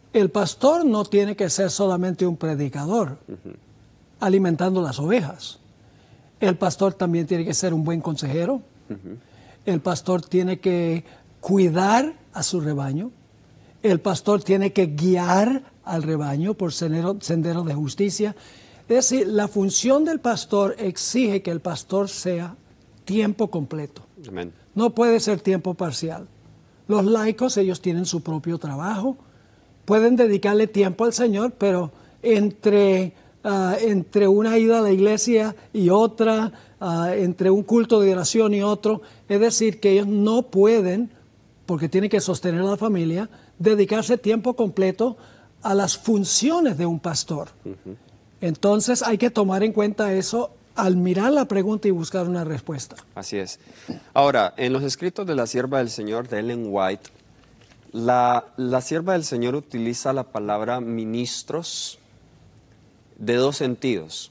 El pastor no tiene que ser solamente un predicador, alimentando las ovejas. El pastor también tiene que ser un buen consejero. El pastor tiene que cuidar a su rebaño. El pastor tiene que guiar al rebaño por senderos de justicia. Es decir, la función del pastor exige que el pastor sea tiempo completo. Amén. No puede ser tiempo parcial. Los laicos, ellos tienen su propio trabajo, pueden dedicarle tiempo al Señor, pero entre una ida a la iglesia y otra, entre un culto de oración y otro, es decir, que ellos no pueden, porque tienen que sostener a la familia, dedicarse tiempo completo a las funciones de un pastor. Entonces hay que tomar en cuenta eso al mirar la pregunta y buscar una respuesta. Así es. Ahora, en los escritos de la sierva del Señor de Ellen White, la sierva del Señor utiliza la palabra ministros de dos sentidos.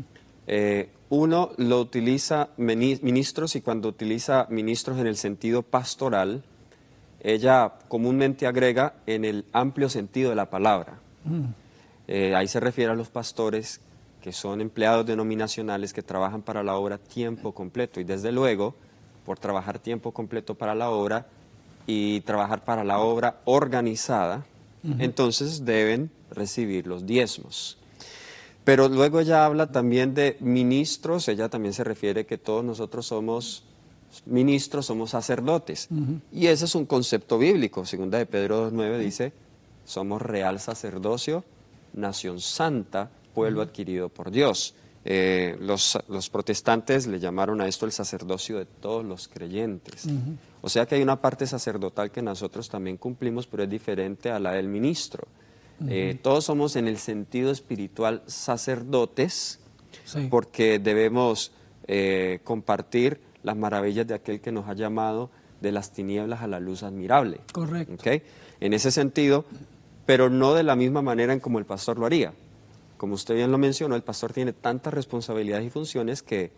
Uno lo utiliza ministros, y cuando utiliza ministros en el sentido pastoral, ella comúnmente agrega en el amplio sentido de la palabra. Ahí se refiere a los pastores que son empleados denominacionales que trabajan para la obra tiempo completo. Y desde luego, por trabajar tiempo completo para la obra y trabajar para la obra organizada, entonces deben recibir los diezmos. Pero luego ella habla también de ministros. Ella también se refiere que todos nosotros somos ministros, somos sacerdotes. Y ese es un concepto bíblico. Segunda de Pedro 2:9 dice, somos real sacerdocio, nación santa, pueblo adquirido por Dios. Los protestantes le llamaron a esto el sacerdocio de todos los creyentes. O sea que hay una parte sacerdotal que nosotros también cumplimos, pero es diferente a la del ministro. Todos somos en el sentido espiritual sacerdotes, Sí. porque debemos compartir las maravillas de aquel que nos ha llamado de las tinieblas a la luz admirable. Correcto. ¿Okay? En ese sentido, pero no de la misma manera en como el pastor lo haría. Como usted bien lo mencionó, el pastor tiene tantas responsabilidades y funciones que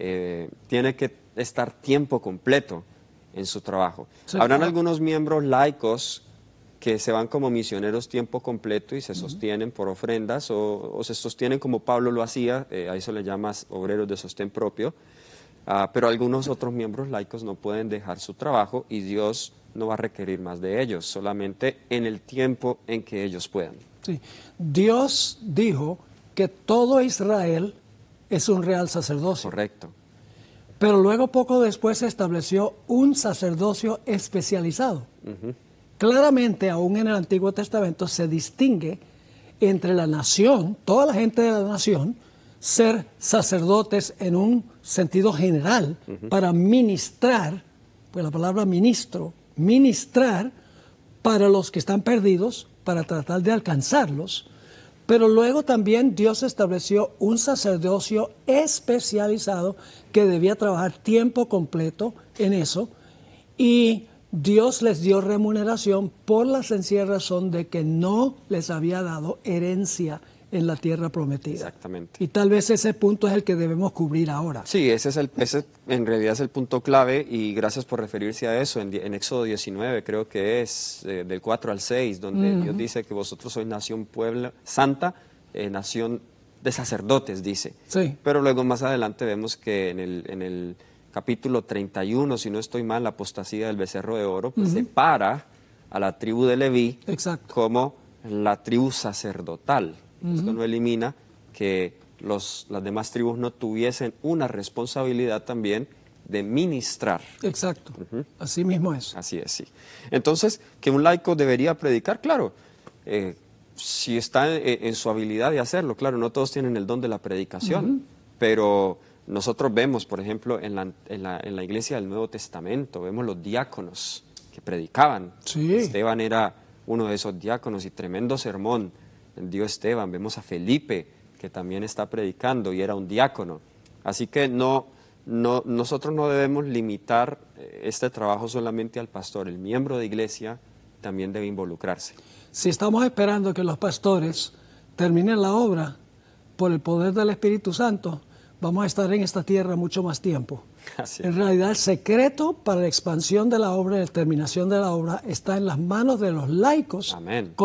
tiene que estar tiempo completo en su trabajo. Sí. Habrán algunos miembros laicos que se van como misioneros tiempo completo y se sostienen por ofrendas o se sostienen como Pablo lo hacía, a eso le llamas obreros de sostén propio, pero algunos otros miembros laicos no pueden dejar su trabajo y Dios no va a requerir más de ellos, solamente en el tiempo en que ellos puedan. Sí. Dios dijo que todo Israel es un real sacerdocio. Correcto. Pero luego, poco después, se estableció un sacerdocio especializado. Claramente, aún en el Antiguo Testamento, se distingue entre la nación, toda la gente de la nación, ser sacerdotes en un sentido general para ministrar, pues la palabra ministro, ministrar para los que están perdidos, para tratar de alcanzarlos. Pero luego también Dios estableció un sacerdocio especializado que debía trabajar tiempo completo en eso, y Dios les dio remuneración por la sencilla razón de que no les había dado herencia en la tierra prometida. Exactamente. Y tal vez ese punto es el que debemos cubrir ahora. Sí, ese en realidad es el punto clave, y gracias por referirse a eso. En Éxodo 19 creo que es del 4 al 6, donde Dios dice que vosotros sois nación puebla santa, nación de sacerdotes, dice. Sí. Pero luego más adelante vemos que en el capítulo 31, si no estoy mal, la apostasía del becerro de oro, pues separa a la tribu de Leví. Exacto. Como la tribu sacerdotal. Esto no elimina que las demás tribus no tuviesen una responsabilidad también de ministrar. Exacto. Así mismo es. Así es, sí. Entonces, que un laico debería predicar, claro, si está en su habilidad de hacerlo, claro, no todos tienen el don de la predicación, pero nosotros vemos, por ejemplo, en la iglesia del Nuevo Testamento, vemos los diáconos que predicaban. Sí. Esteban era uno de esos diáconos y tremendo sermón dio Esteban. Vemos a Felipe, que también está predicando y era un diácono. Así que nosotros no debemos limitar este trabajo solamente al pastor. El miembro de iglesia también debe involucrarse. Si estamos esperando que los pastores terminen la obra por el poder del Espíritu Santo, vamos a estar en esta tierra mucho más tiempo. Así es. En realidad, el secreto para la expansión de la obra y la terminación de la obra está en las manos de los laicos. Amén.